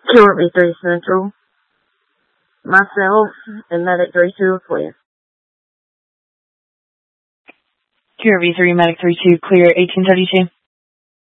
QRV3 Central. Myself and Medic 32 clear. QRV3 Medic 32 clear 1832.